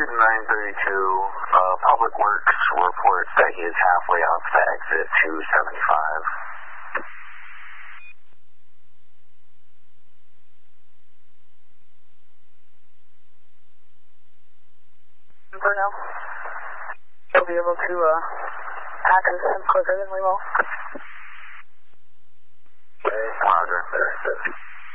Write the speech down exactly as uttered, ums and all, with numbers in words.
nine thirty-two, uh, Public Works reports that he is halfway up to exit two seventy-five. Bruno, you'll be able to uh, access him quicker than we will. Okay, Roger.